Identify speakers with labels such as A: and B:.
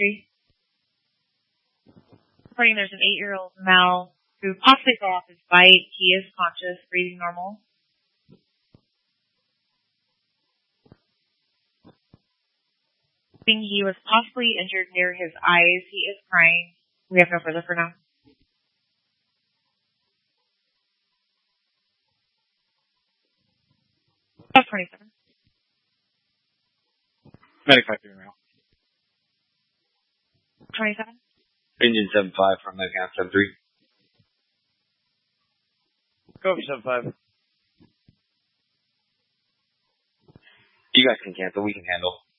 A: history. Reporting there's an 8-year-old male who possibly fell off his bike. He is conscious, breathing normal. He was possibly injured near his eyes. He is crying. We have no further for now. That's 27.
B: Medic 5 now.
A: 27.
C: Engine 7-5 from Medic 7-3.
B: Go for 7-5.
C: You guys can cancel. We can handle.